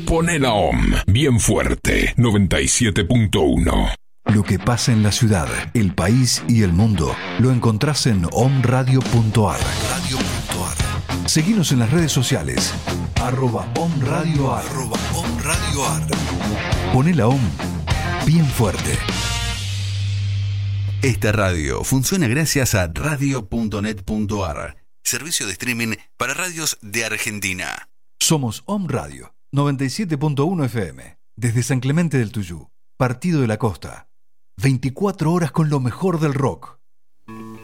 Pone la OM bien fuerte, 97.1. Lo que pasa en la ciudad, el país y el mundo lo encontrás en omradio.ar. Seguinos en las redes sociales @omradioar. Poné la OM bien fuerte. Esta radio funciona gracias a radio.net.ar, servicio de streaming para radios de Argentina. Somos OM Radio 97.1 FM, desde San Clemente del Tuyú, Partido de la Costa. 24 horas con lo mejor del rock.